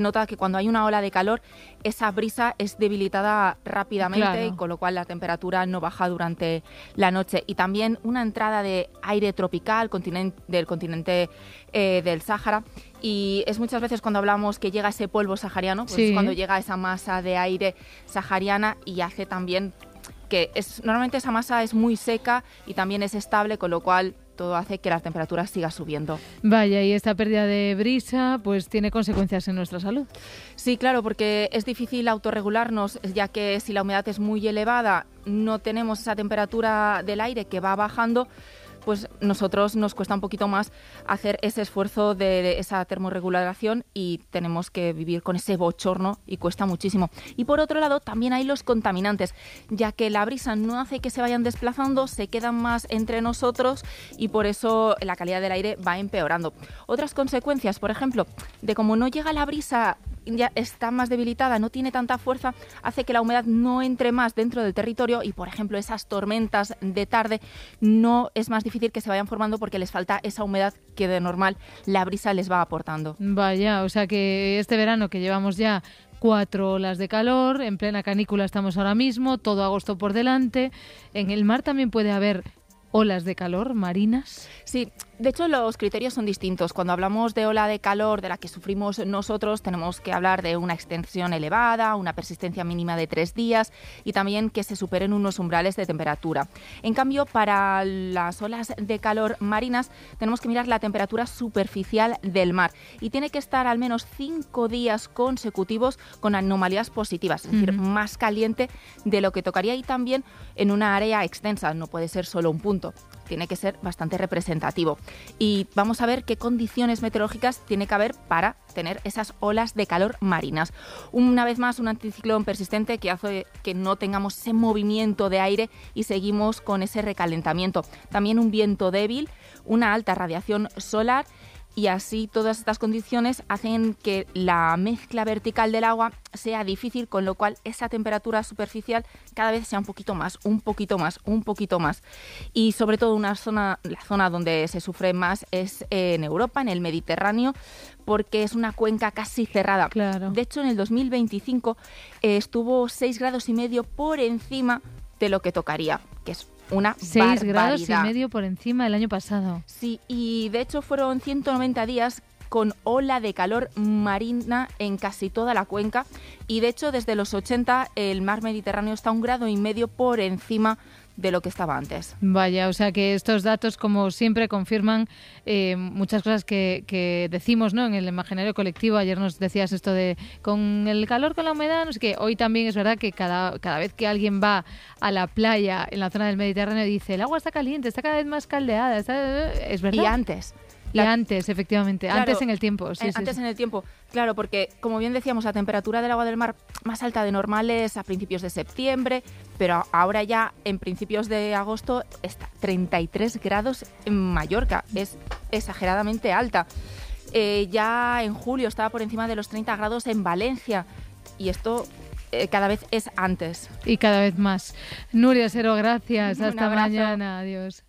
nota que cuando hay una ola de calor, esa brisa es debilitada rápidamente, Claro. y con lo cual la temperatura no baja durante la noche. Y también una entrada de aire tropical del continente del Sáhara. Y es muchas veces cuando hablamos que llega ese polvo sahariano, pues Sí. es cuando llega esa masa de aire sahariana, y hace también que normalmente esa masa es muy seca y también es estable, con lo cual todo hace que la temperatura siga subiendo. Vaya, y esta pérdida de brisa pues tiene consecuencias en nuestra salud. Sí, claro, porque es difícil autorregularnos, ya que si la humedad es muy elevada, no tenemos esa temperatura del aire que va bajando, pues nosotros nos cuesta un poquito más hacer ese esfuerzo de esa termorregulación, y tenemos que vivir con ese bochorno y cuesta muchísimo. Y por otro lado, también hay los contaminantes, ya que la brisa no hace que se vayan desplazando, se quedan más entre nosotros, y por eso la calidad del aire va empeorando. Otras consecuencias, por ejemplo, de cómo no llega la brisa, ya está más debilitada, no tiene tanta fuerza, hace que la humedad no entre más dentro del territorio, y por ejemplo esas tormentas de tarde no es más difícil que se vayan formando porque les falta esa humedad que de normal la brisa les va aportando. Vaya, o sea que este verano que llevamos ya 4 olas de calor, en plena canícula estamos ahora mismo, todo agosto por delante. En el mar también puede haber olas de calor marinas. Sí, de hecho los criterios son distintos. Cuando hablamos de ola de calor de la que sufrimos nosotros, tenemos que hablar de una extensión elevada, una persistencia mínima de 3 días y también que se superen unos umbrales de temperatura. En cambio, para las olas de calor marinas tenemos que mirar la temperatura superficial del mar, y tiene que estar al menos 5 días consecutivos con anomalías positivas, es decir, más caliente de lo que tocaría, y también en una área extensa, no puede ser solo un punto. Tiene que ser bastante representativo. Y vamos a ver qué condiciones meteorológicas tiene que haber para tener esas olas de calor marinas. Una vez más, un anticiclón persistente que hace que no tengamos ese movimiento de aire y seguimos con ese recalentamiento. También un viento débil, una alta radiación solar, y así todas estas condiciones hacen que la mezcla vertical del agua sea difícil, con lo cual esa temperatura superficial cada vez sea un poquito más. Y sobre todo la zona donde se sufre más es en Europa, en el Mediterráneo, porque es una cuenca casi cerrada. Claro. De hecho, en el 2025 estuvo 6,5 grados por encima de lo que tocaría, que es una 6,5 barbaridad. grados por encima del año pasado. Sí, y de hecho fueron 190 días con ola de calor marina en casi toda la cuenca, y de hecho desde los 80 el mar Mediterráneo está 1,5 grados por encima de lo que estaba antes. Vaya, o sea que estos datos, como siempre, confirman muchas cosas que decimos, ¿no?, en el imaginario colectivo. Ayer nos decías esto de con el calor, con la humedad, no sé qué. Hoy también es verdad que cada vez que alguien va a la playa en la zona del Mediterráneo dice el agua está caliente, está cada vez más caldeada. Es verdad. Y antes. Antes, efectivamente, Claro, antes en el tiempo. Sí, antes sí. en el tiempo, claro, porque como bien decíamos, la temperatura del agua del mar más alta de normal es a principios de septiembre, pero ahora ya en principios de agosto está 33 grados en Mallorca, es exageradamente alta. Ya en julio estaba por encima de los 30 grados en Valencia, y esto cada vez es antes. Y cada vez más. Nuria Sero, gracias. Un Hasta abrazo. mañana. Adiós.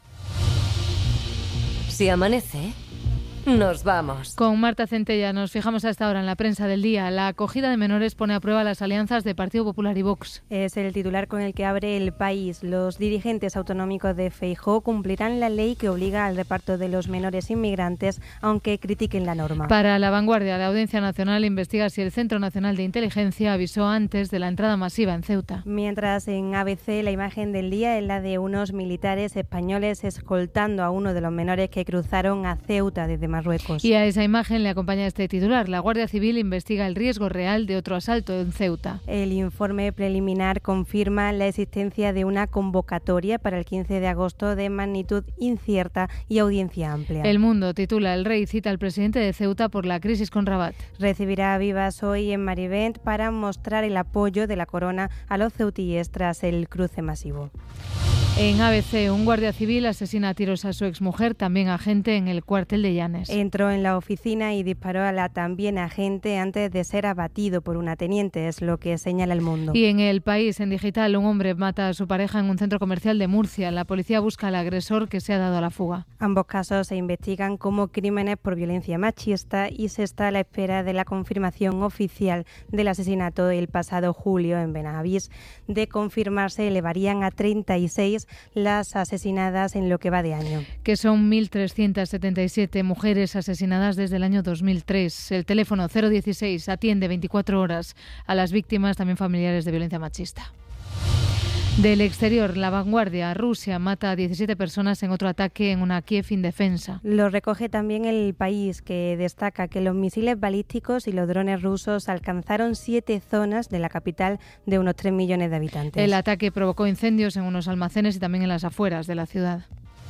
Si amanece, nos vamos. Con Marta Centella nos fijamos hasta ahora en la prensa del día. La acogida de menores pone a prueba las alianzas de Partido Popular y Vox. Es el titular con el que abre El País. Los dirigentes autonómicos de Feijóo cumplirán la ley que obliga al reparto de los menores inmigrantes, aunque critiquen la norma. Para La Vanguardia, la Audiencia Nacional investiga si el Centro Nacional de Inteligencia avisó antes de la entrada masiva en Ceuta. Mientras en ABC la imagen del día es la de unos militares españoles escoltando a uno de los menores que cruzaron a Ceuta desde Marruecos. Y a esa imagen le acompaña este titular. La Guardia Civil investiga el riesgo real de otro asalto en Ceuta. El informe preliminar confirma la existencia de una convocatoria para el 15 de agosto de magnitud incierta y audiencia amplia. El Mundo titula: El rey cita al presidente de Ceuta por la crisis con Rabat. Recibirá a Vivas hoy en Marivent para mostrar el apoyo de la corona a los ceutíes tras el cruce masivo. En ABC, un guardia civil asesina a tiros a su exmujer, también agente en el cuartel de Llanes. Entró en la oficina y disparó a la también agente antes de ser abatido por una teniente, es lo que señala El Mundo. Y en El País, en digital, un hombre mata a su pareja en un centro comercial de Murcia. La policía busca al agresor que se ha dado a la fuga. Ambos casos se investigan como crímenes por violencia machista y se está a la espera de la confirmación oficial del asesinato el pasado julio en Benavís. De confirmarse, elevarían a 36 las asesinadas en lo que va de año. Que son 1.377 mujeres asesinadas desde el año 2003. El teléfono 016 atiende 24 horas a las víctimas, también familiares de violencia machista. Del exterior, La Vanguardia. Rusia mata a 17 personas en otro ataque en una Kiev indefensa. Lo recoge también El País, que destaca que los misiles balísticos y los drones rusos alcanzaron 7 zonas de la capital de unos 3 millones de habitantes. El ataque provocó incendios en unos almacenes y también en las afueras de la ciudad.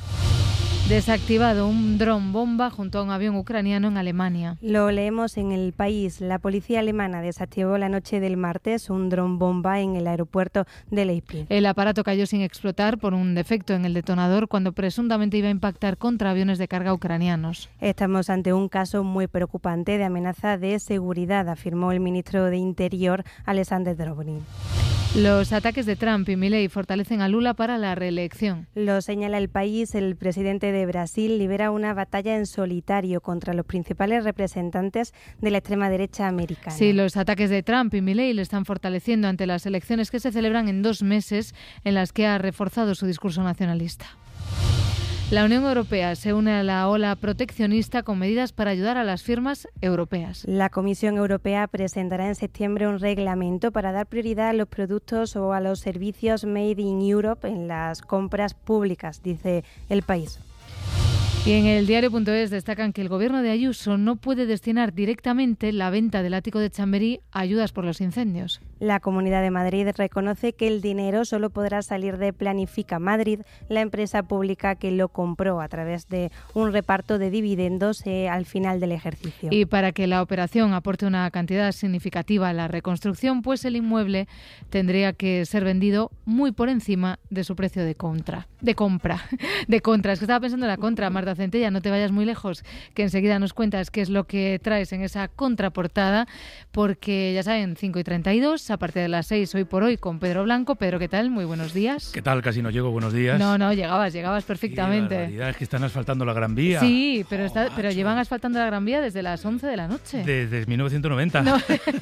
Desactivado un dron bomba junto a un avión ucraniano en Alemania. Lo leemos en El País. La policía alemana desactivó la noche del martes un dron bomba en el aeropuerto de Leipzig. El aparato cayó sin explotar por un defecto en el detonador cuando presuntamente iba a impactar contra aviones de carga ucranianos. Estamos ante un caso muy preocupante de amenaza de seguridad, afirmó el ministro de Interior, Alexander Drobny. Los ataques de Trump y Milei fortalecen a Lula para la reelección. Lo señala El País. El presidente de Brasil libera una batalla en solitario contra los principales representantes de la extrema derecha americana. Sí, los ataques de Trump y Milei le están fortaleciendo ante las elecciones que se celebran en 2 meses, en las que ha reforzado su discurso nacionalista. La Unión Europea se une a la ola proteccionista con medidas para ayudar a las firmas europeas. La Comisión Europea presentará en septiembre un reglamento para dar prioridad a los productos o a los servicios Made in Europe en las compras públicas, dice El País. Y en el diario.es destacan que el gobierno de Ayuso no puede destinar directamente la venta del ático de Chamberí a ayudas por los incendios. La Comunidad de Madrid reconoce que el dinero solo podrá salir de Planifica Madrid, la empresa pública que lo compró a través de un reparto de dividendos al final del ejercicio. Y para que la operación aporte una cantidad significativa a la reconstrucción, pues el inmueble tendría que ser vendido muy por encima de su precio de compra. Es que estaba pensando en la contra, Marta Centella, no te vayas muy lejos, que enseguida nos cuentas qué es lo que traes en esa contraportada, porque ya saben, 5:32, a partir de las 6 hoy por hoy con Pedro Blanco. Pedro, ¿qué tal? Muy buenos días. ¿Qué tal? Casi no llego, buenos días. No, llegabas perfectamente. Sí, la realidad es que están asfaltando la Gran Vía. Sí, pero llevan asfaltando la Gran Vía desde las 11 de la noche. Desde 1990. No.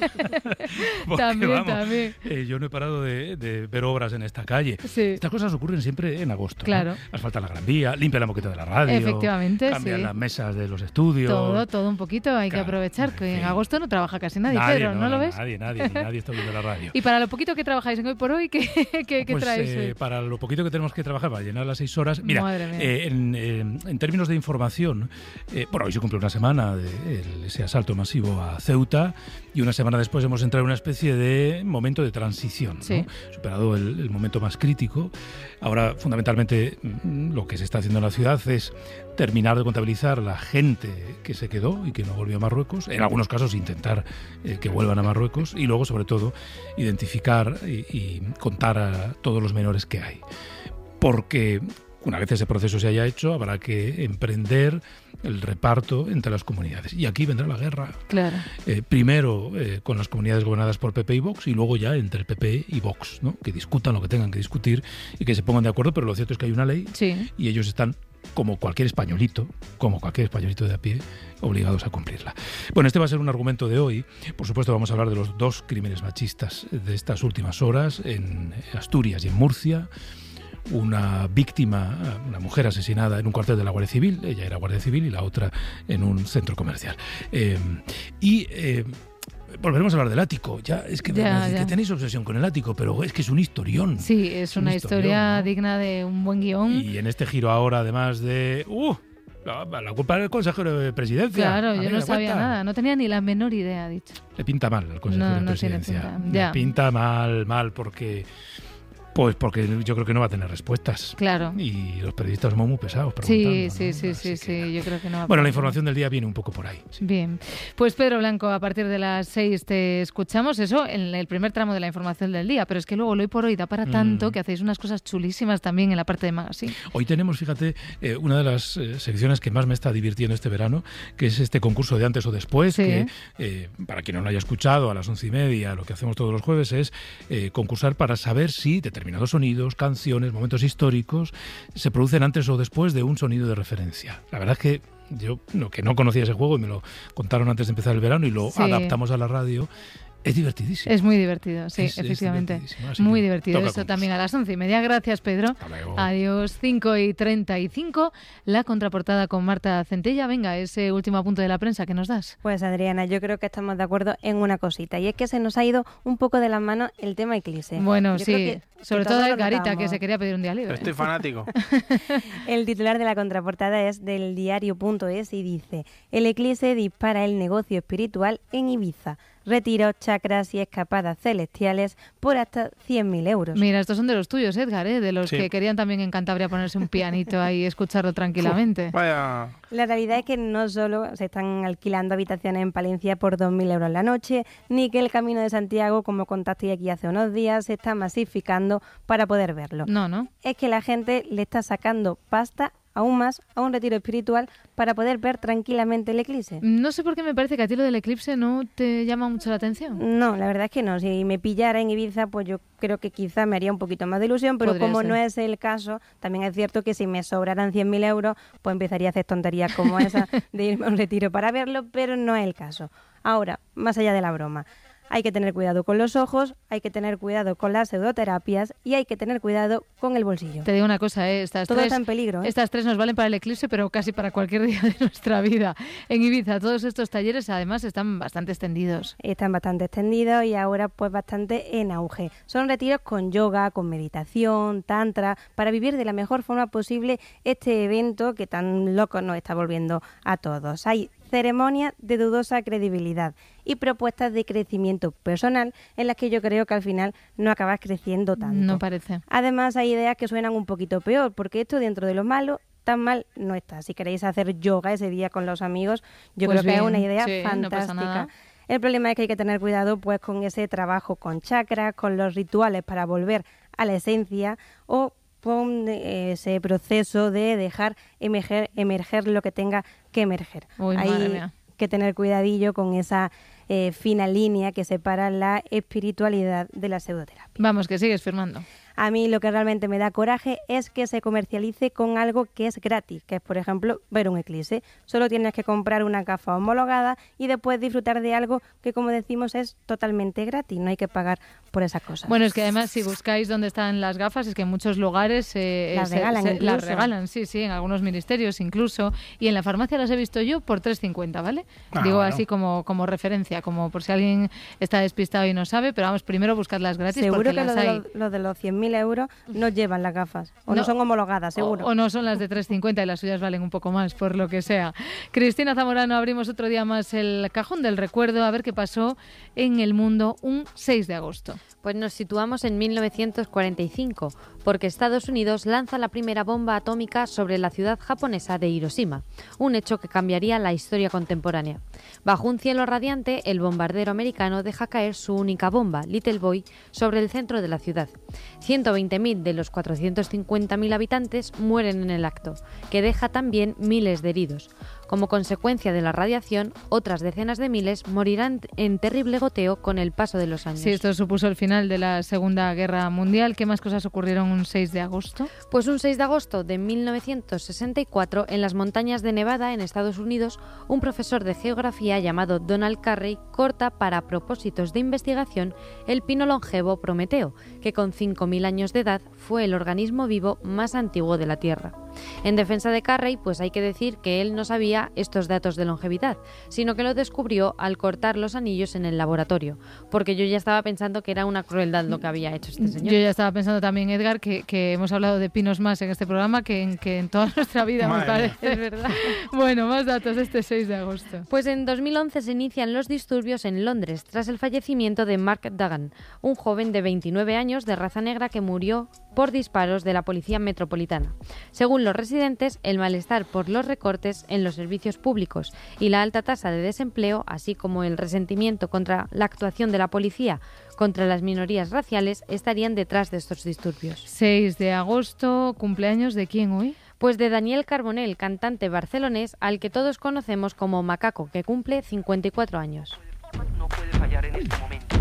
También. Yo no he parado de ver obras en esta calle. Sí. Estas cosas ocurren siempre en agosto. Claro. ¿No? Asfaltan la Gran Vía, limpian la moqueta de la radio. Efectivamente, cambian sí. las mesas de los estudios. Todo un poquito, hay que aprovechar, que en fin. agosto no trabaja casi nadie, Pedro, ¿no lo ves? Nadie está viendo la radio. Y para lo poquito que trabajáis en Hoy por Hoy, ¿qué Pues, traéis hoy? para lo poquito que tenemos que trabajar, para llenar las 6 horas. Mira, Madre mía. en términos de información, hoy se cumple una semana de ese asalto masivo a Ceuta y una semana después hemos entrado en una especie de momento de transición, Sí. ¿no? Superado el momento más crítico. Ahora, fundamentalmente, lo que se está haciendo en la ciudad es terminar de contabilizar la gente que se quedó y que no volvió a Marruecos, en algunos casos intentar que vuelvan a Marruecos y luego, sobre todo, identificar y contar a todos los menores que hay. Porque una vez ese proceso se haya hecho, habrá que emprender el reparto entre las comunidades. Y aquí vendrá la guerra. Claro. Primero con las comunidades gobernadas por PP y Vox y luego ya entre el PP y Vox, ¿no? Que discutan lo que tengan que discutir y que se pongan de acuerdo, pero lo cierto es que hay una ley Sí. y ellos están, como cualquier españolito de a pie, obligados a cumplirla. Bueno, este va a ser un argumento de hoy. Por supuesto, vamos a hablar de los 2 crímenes machistas de estas últimas horas en Asturias y en Murcia. Una víctima, una mujer asesinada en un cuartel de la Guardia Civil, ella era guardia civil, y la otra en un centro comercial. Volveremos a hablar del ático. Que tenéis obsesión con el ático, pero es que es un historión. Sí, es una historia, ¿no?, digna de un buen guión. Y en este giro ahora, además de... la culpa del consejero de presidencia. Claro, yo no sabía nada, no tenía ni la menor idea, dicho. Le pinta mal al consejero de presidencia. Le pinta mal, porque... Pues porque yo creo que no va a tener respuestas. Claro. Y los periodistas somos muy pesados preguntando. Sí, yo creo que no va a Bueno, la información del día viene un poco por ahí. Sí. Bien. Pues Pedro Blanco, a partir de las 6 te escuchamos, eso en el primer tramo de la información del día, pero es que luego lo hoy por hoy da para tanto que hacéis unas cosas chulísimas también en la parte de magazine. Hoy tenemos, fíjate, una de las secciones que más me está divirtiendo este verano, que es este concurso de antes o después, que para quien no lo haya escuchado, a las 11:30, lo que hacemos todos los jueves es concursar para saber si determinados sonidos, canciones, momentos históricos se producen antes o después de un sonido de referencia. La verdad es que yo que no conocía ese juego y me lo contaron antes de empezar el verano y lo adaptamos a la radio. Es divertidísimo. Es muy divertido, sí, efectivamente. Muy divertido. Eso también a las 11:30. Gracias, Pedro. Hasta luego. Adiós. 5:35. La contraportada con Marta Centella. Venga, ese último apunte de la prensa que nos das. Pues Adriana, yo creo que estamos de acuerdo en una cosita, y es que se nos ha ido un poco de las manos el tema Eclipse. Bueno, yo sí. Sobre todo a Garita, que se quería pedir un día libre. Estoy fanático. El titular de la contraportada es del diario.es y dice: el Eclipse dispara el negocio espiritual en Ibiza. Retiros, chakras y escapadas celestiales por hasta 100.000 euros. Mira, estos son de los tuyos, Edgar, de los que querían también en Cantabria ponerse un pianito ahí y escucharlo tranquilamente. Vaya. La realidad es que no solo se están alquilando habitaciones en Palencia por 2.000 euros la noche, ni que el Camino de Santiago, como contaste aquí hace unos días, se está masificando para poder verlo. No. Es que la gente le está sacando pasta aún más a un retiro espiritual para poder ver tranquilamente el eclipse. No sé por qué me parece que a ti lo del eclipse no te llama mucho la atención. No, la verdad es que no. Si me pillara en Ibiza, pues yo creo que quizá me haría un poquito más de ilusión, pero Podría como ser. no es el caso, también es cierto que si me sobraran 100.000 euros, pues empezaría a hacer tonterías como esa de irme a un retiro para verlo, pero no es el caso. Ahora, más allá de la broma, hay que tener cuidado con los ojos, hay que tener cuidado con las pseudoterapias y hay que tener cuidado con el bolsillo. Te digo una cosa, Todo está en peligro. Estas tres nos valen para el eclipse, pero casi para cualquier día de nuestra vida. En Ibiza, todos estos talleres además están bastante extendidos. Están bastante extendidos y ahora pues bastante en auge. Son retiros con yoga, con meditación, tantra, para vivir de la mejor forma posible este evento que tan loco nos está volviendo a todos. Hay ceremonias de dudosa credibilidad y propuestas de crecimiento personal en las que yo creo que al final no acabas creciendo tanto. No parece. Además hay ideas que suenan un poquito peor, porque esto dentro de lo malo tan mal no está. Si queréis hacer yoga ese día con los amigos, yo Pues creo que bien, es una idea sí, no pasa fantástica. nada. El problema es que hay que tener cuidado pues con ese trabajo con chakras, con los rituales para volver a la esencia o con ese proceso de dejar emerger lo que tenga que emerger. Uy, madre Hay mía. que tener cuidadillo con esa fina línea que separa la espiritualidad de la pseudoterapia. Vamos, que sigues firmando. A mí lo que realmente me da coraje es que se comercialice con algo que es gratis, que es, por ejemplo, ver un eclipse. Solo tienes que comprar una gafa homologada y después disfrutar de algo que, como decimos, es totalmente gratis. No hay que pagar por esas cosas. Bueno, es que además si buscáis dónde están las gafas, es que en muchos lugares Las regalan incluso. las regalan, sí, en algunos ministerios incluso. Y en la farmacia las he visto yo por 3,50, ¿vale? Digo bueno. así como referencia, como por si alguien está despistado y no sabe, pero vamos, primero buscadlas gratis seguro porque que las lo hay. de los 100.000 euros no llevan las gafas o no No. son homologadas, seguro. O no son las de 3,50 y las suyas valen un poco más, por lo que sea. Cristina Zamorano, abrimos otro día más el cajón del recuerdo, a ver qué pasó en el mundo un 6 de agosto. Pues nos situamos en 1945, porque Estados Unidos lanza la primera bomba atómica sobre la ciudad japonesa de Hiroshima, un hecho que cambiaría la historia contemporánea. Bajo un cielo radiante, el bombardero americano deja caer su única bomba, Little Boy, sobre el centro de la ciudad. 120.000 de los 450.000 habitantes mueren en el acto, que deja también miles de heridos. Como consecuencia de la radiación, otras decenas de miles morirán en terrible goteo con el paso de los años. Sí, esto supuso el final de la Segunda Guerra Mundial. ¿Qué más cosas ocurrieron un 6 de agosto? Pues un 6 de agosto de 1964, en las montañas de Nevada, en Estados Unidos, un profesor de geografía llamado Donald Carey corta para propósitos de investigación el pino longevo Prometeo, que con 5.000 años de edad fue el organismo vivo más antiguo de la Tierra. En defensa de Carrey, pues hay que decir que él no sabía estos datos de longevidad, sino que lo descubrió al cortar los anillos en el laboratorio, porque yo ya estaba pensando que era una crueldad lo que había hecho este señor. Yo ya estaba pensando también, Edgar, que hemos hablado de pinos más en este programa que en toda nuestra vida, me parece. Es verdad. Bueno, más datos de este 6 de agosto. Pues en 2011 se inician los disturbios en Londres tras el fallecimiento de Mark Duggan, un joven de 29 años de raza negra que murió por disparos de la Policía Metropolitana. Según los residentes, el malestar por los recortes en los servicios públicos y la alta tasa de desempleo, así como el resentimiento contra la actuación de la policía contra las minorías raciales, estarían detrás de estos disturbios. 6 de agosto, ¿cumpleaños de quién hoy? Pues de Daniel Carbonell, cantante barcelonés al que todos conocemos como Macaco, que cumple 54 años. No puede fallar en este momento.